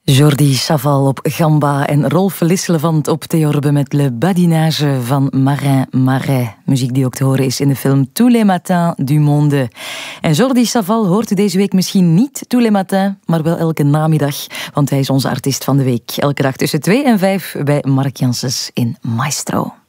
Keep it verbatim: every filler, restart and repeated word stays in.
Jordi Chaval op gamba en Rolf Lisselevant op theorbe met Le Badinage van Marin Marais. Muziek die ook te horen is in de film Tous les matins du monde. En Jordi Chaval hoort u deze week misschien niet tous les matins, maar wel elke namiddag, want hij is onze artiest van de week. Elke dag tussen twee en vijf bij Mark Janssens in Maestro.